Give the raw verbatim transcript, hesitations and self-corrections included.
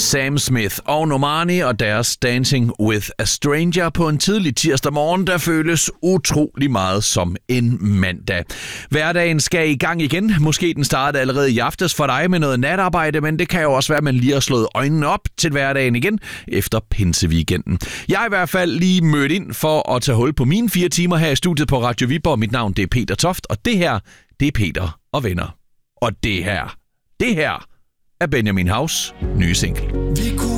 Sam Smith og Normani og deres Dancing with a Stranger på en tidlig tirsdag morgen, der føles utrolig meget som en mandag. Hverdagen skal i gang igen. Måske den startede allerede i aftes for dig med noget natarbejde, men det kan jo også være, at man lige har slået øjnene op til hverdagen igen efter pinseweekenden. Jeg er i hvert fald lige mødt ind for at tage hul på mine fire timer her i studiet på Radio Viborg. Mit navn det er Peter Toft, og det her, det er Peter og Venner. Og det her, det her er Benjamin Haus nye single. Vi kunne